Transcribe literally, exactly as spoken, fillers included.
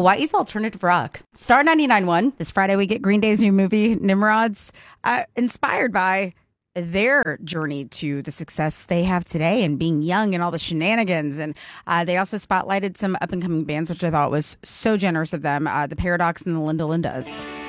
Hawaii's alternative rock. Star ninety-nine point one. This Friday, we get Green Day's new movie, Nimrods, uh, inspired by their journey to the success they have today and being young and all the shenanigans. And uh, they also spotlighted some up-and-coming bands, which I thought was so generous of them, uh, The Paradox and the Linda Lindas.